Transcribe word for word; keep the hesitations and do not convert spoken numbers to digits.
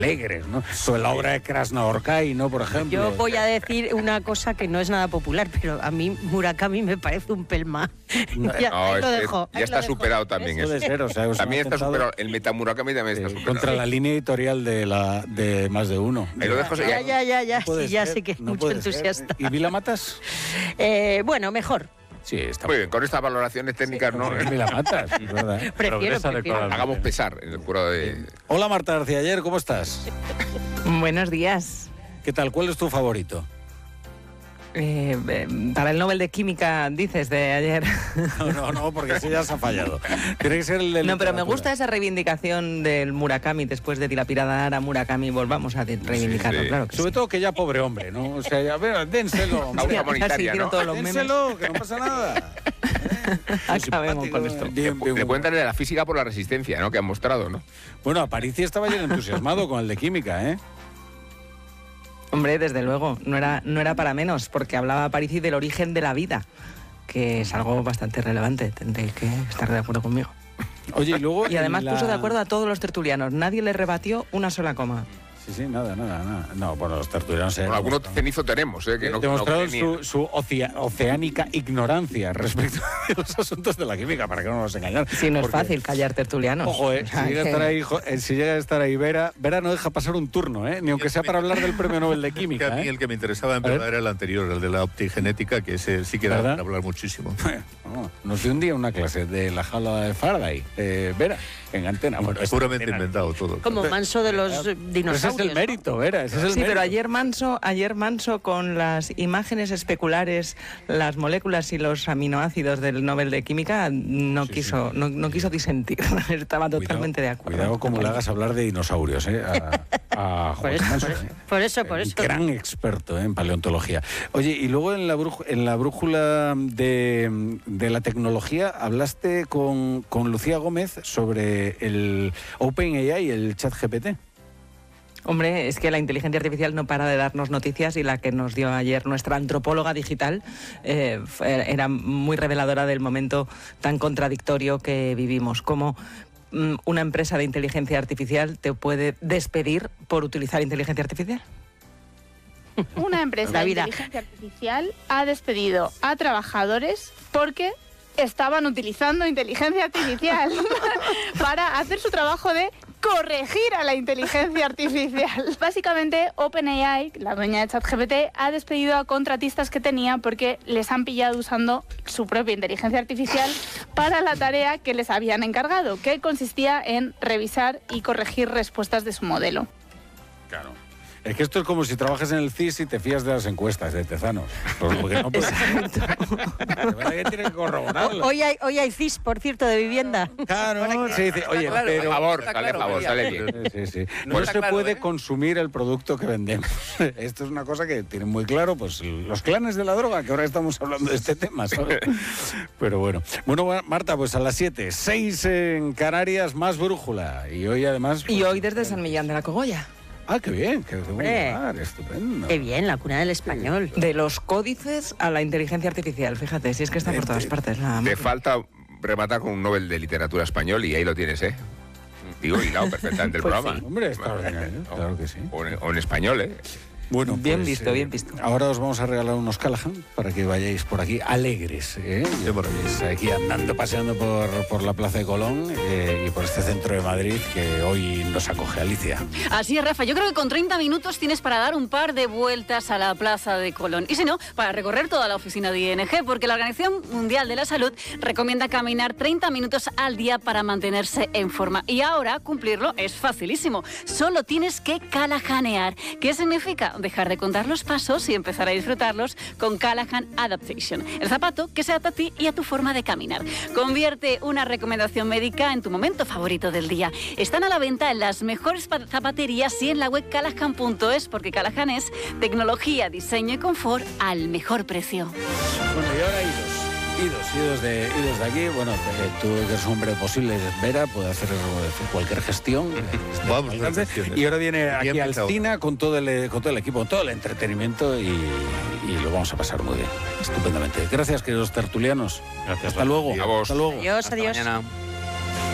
alegres, ¿no? Sobre la obra de Krasnaorkai, ¿no? Por ejemplo. Yo voy a decir una cosa que no es nada popular, pero a mí Murakami me parece un pelma. No, ya, no, ahí es lo que dejo, ya ahí está lo dejo. superado también Puede eso. ser, o sea, os También hemos está intentado, superado. El Metamurakami también está eh, superado. contra la línea editorial de la de más de uno. Ahí lo dejo. Ya, ya, ya, ya, No puede sí, ya ser, sé que es no mucho puede ser. entusiasta. ¿Y Vila Matas? Eh, bueno, mejor. Sí, está Muy bien, con estas valoraciones técnicas no Vila Matas, es verdad. Prefiero, prefiero. hagamos pesar en el jurado de... Hola Marta García Ayer, ¿cómo estás? Buenos días. ¿Qué tal? ¿Cuál es tu favorito? Eh, eh, para el Nobel de Química, dices, de ayer. No, no, no, porque ese ya se ha fallado. Tiene que ser el de No, pero me literatura. gusta esa reivindicación del Murakami, después de dilapidar a Murakami, volvamos a reivindicarlo, Sí, sí. claro que Sobre sí. todo que ya pobre hombre, ¿no? O sea, ya, a ver, dénselo. Causa Ya, ya humanitaria, sí, tiene ¿no? todos los memes. Dénselo, que no pasa nada. Acabemos con esto. Bien, bien, Le cuentan de la física por la resistencia, ¿no? Que han mostrado, ¿no? Bueno, Aparici estaba ya entusiasmado con el de química, ¿eh? Hombre, desde luego, no era, no era para menos, porque hablaba Parisi del origen de la vida, que es algo bastante relevante, tendréis que estar de acuerdo conmigo. Oye, y luego... Y además en la- puso de acuerdo a todos los tertulianos, nadie le rebatió una sola coma. Sí, sí, nada, nada, nada. No, bueno, los tertulianos... Bueno, algunos cenizo tenemos, ¿eh? Que no, no demostraron creen su, su ocea- oceánica ignorancia respecto a los asuntos de la química, para que no nos engañen. Sí, no es Porque, fácil callar tertulianos. Ojo, eh, O si, sea, llega a que- estar ahí, jo- eh, si llega a estar ahí Vera, Vera no deja pasar un turno, ¿eh? Ni aunque sea para hablar del premio Nobel de Que Química, a mí ¿eh? el que me interesaba en A ver. verdad era el anterior, el de la optigenética, que ese sí que da ¿Verdad? para hablar muchísimo. No, nos dio un día una clase de la jaula de Faraday, eh, Vera, en antena. Bueno, es Puramente antena. inventado todo. Como manso de los Pero dinosaurios. ese es el mérito, Vera, ese es el Sí, mérito. pero ayer Manso, ayer Manso con las imágenes especulares, las moléculas y los aminoácidos del Nobel de Química no Sí, quiso, No, no quiso disentir. Estaba totalmente Cuidado, de acuerdo. Cuidado como le hagas hablar de dinosaurios, ¿eh? A, a Por José eso, Manso, por eso, ¿eh? por eso, por Un eso. gran experto, ¿eh? En paleontología. Oye, y luego en la, brújula, en la brújula de, de la tecnología hablaste con, con Lucía Gómez sobre el OpenAI, el ChatGPT. Hombre, es que la inteligencia artificial no para de darnos noticias y la que nos dio ayer nuestra antropóloga digital eh, fue- era muy reveladora del momento tan contradictorio que vivimos. Como mm, una empresa de inteligencia artificial te puede despedir por utilizar inteligencia artificial. Una empresa La de vida. inteligencia artificial ha despedido a trabajadores porque estaban utilizando inteligencia artificial para hacer su trabajo de corregir a la inteligencia artificial. Básicamente, OpenAI, la dueña de ChatGPT, ha despedido a contratistas que tenía porque les han pillado usando su propia inteligencia artificial para la tarea que les habían encargado, que consistía en revisar y corregir respuestas de su modelo. Claro. Es que esto es como si trabajas en el C I S y te fías de las encuestas de Tezanos. Pues porque no puedes... De verdad que tienes que corroborarlo. Hoy hay, hoy hay C I S, por cierto, de vivienda. Claro, se dice, oye, claro, pero... Por favor, Está dale claro, favor, María. sale bien. Sí, sí, sí. No No, está se claro, puede ¿eh? consumir el producto que vendemos. Esto es una cosa que tienen muy claro pues los clanes de la droga, que ahora estamos hablando de este tema, ¿sabes? Pero bueno. Bueno, Marta, pues a las siete, seis en Canarias, más brújula. Y hoy además... Y pues, hoy desde San Millán de la Cogolla. Ah, qué bien, qué buen Hombre. lugar, estupendo. Qué bien, la cuna del español. De los códices a la inteligencia artificial, fíjate, si es que está por todas partes. La... Te falta rematar con un Nobel de Literatura Español y ahí lo tienes, ¿eh? Digo, hilado perfectamente el Pues programa. sí. Hombre, extraordinario, claro que sí. O en, o en español, ¿eh? Bueno, Bien pues, visto, eh, bien visto. Ahora os vamos a regalar unos Callahan para que vayáis por aquí alegres, ¿eh? Y vayáis aquí andando, paseando por, por la Plaza de Colón eh, y por este centro de Madrid que hoy nos acoge Alicia. Así es, Rafa. Yo creo que con treinta minutos tienes para dar un par de vueltas a la Plaza de Colón. Y si no, para recorrer toda la oficina de I N G, porque la Organización Mundial de la Salud recomienda caminar treinta minutos al día para mantenerse en forma. Y ahora cumplirlo es facilísimo. Solo tienes que callahanear. ¿Qué significa? Dejar de contar los pasos y empezar a disfrutarlos con Callahan Adaptation, el zapato que se adapta a ti y a tu forma de caminar. Convierte una recomendación médica en tu momento favorito del día. Están a la venta en las mejores zapaterías y en la web callahan punto es, porque Callahan es tecnología, diseño y confort al mejor precio. Bueno, y ahora idos. Idos, idos de, idos de aquí. Bueno, eh, tú que eres un hombre posible, Vera, puede hacer cualquier gestión. eh, esté Vamos al a alcance. gestiones. Y ahora viene Bien aquí pensado. Alcina con todo, el, con todo el equipo, con todo el entretenimiento y, y lo vamos a pasar muy bien, estupendamente. Gracias, queridos tertulianos. Gracias. Hasta luego. A vos. Hasta luego. Adiós, Hasta adiós. mañana.